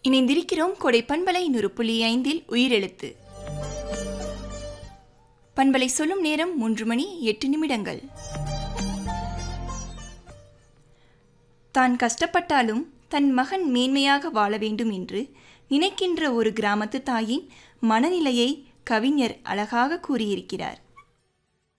இணைந்திருக்கிறோம் கொடை பண்பலை 100.5 உயிரெழுத்து. பண்பலை சொல்லும் நேரம் 3 மணி 8 நிமிடங்கள். தான் கஷ்டப்பட்டாலும் தன் மகன் மேன்மையாக வாழ வேண்டும் என்று நினைக்கின்ற ஒரு கிராமத்து தாயின் மனநிலையை கவிஞர் அழகாக கூறியிருக்கிறார்.